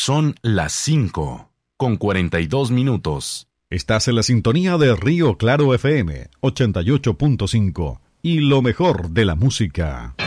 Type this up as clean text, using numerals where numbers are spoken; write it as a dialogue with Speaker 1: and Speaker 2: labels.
Speaker 1: Son las 5:42.
Speaker 2: Estás en la sintonía de Río Claro FM 88.5 y lo mejor de la música.